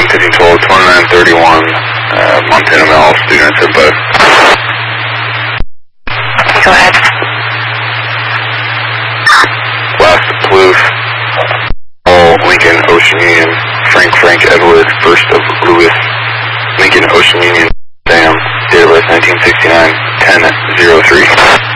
1512, 2931, Montana Mall, student at both. Go ahead. Last Plouffe, Lincoln, Ocean Union, Frank Edward, first of Louis, Lincoln, Ocean Union, Sam, date of birth 1969, 1003.